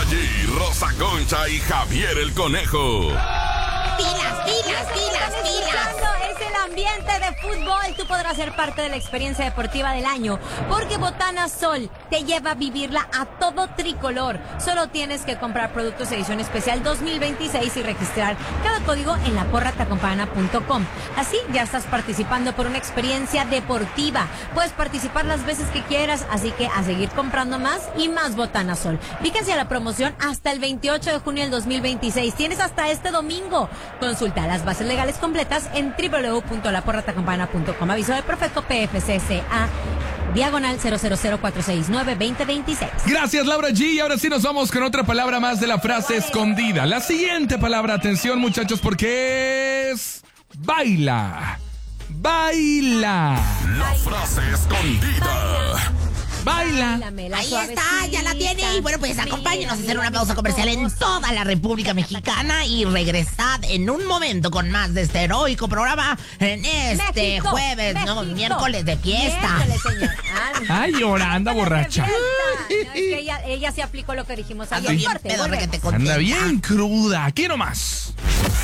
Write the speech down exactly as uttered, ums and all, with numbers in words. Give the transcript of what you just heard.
G, Rosa Concha y Javier el Conejo. ¡Pilas, pilas, pilas, pilas! Es el ambiente de fútbol. Tú podrás ser parte de la experiencia deportiva del año, porque Botana Sol te lleva a vivirla a todo tricolor. Solo tienes que comprar productos edición especial dos mil veintiséis y registrar cada código en la porra te acompaña punto com. Así ya estás participando por una experiencia deportiva. Puedes participar las veces que quieras, así que a seguir comprando más y más Botana Sol. Fíjense a la promoción hasta el veintiocho de junio del dos mil veintiséis. Tienes hasta este domingo. Consulta las bases legales completas en doble u doble u doble u punto la porra te acompaña punto com. Aviso de Profeco P F C C A diagonal cero cero cero cuatro seis nueve dos cero dos seis. Gracias, Laura G. Y ahora sí nos vamos con otra palabra más de la frase escondida. La siguiente palabra, atención muchachos, porque es baila. Baila. La frase escondida. Baila. Báilamela, Ahí está, suavecita. ya la tiene. Y bueno, pues acompáñenos a hacer una pausa comercial en toda la República Mexicana y regresad en un momento con más de este heroico programa en este México, jueves, no, México. miércoles de fiesta. Miércoles, señor. Ah, Ay, ahora anda borracha. No, es que ella, ella se aplicó lo que dijimos Ando ayer. bien Corte, pedo, volvemos. requete contenta. Anda bien cruda. Aquí nomás.